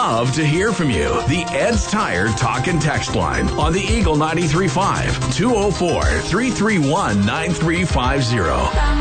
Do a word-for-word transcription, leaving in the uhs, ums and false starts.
love to hear from you. The Ed's Tire Talk and Text line on the Eagle ninety-three point five, two oh four, three three one, nine three five zero.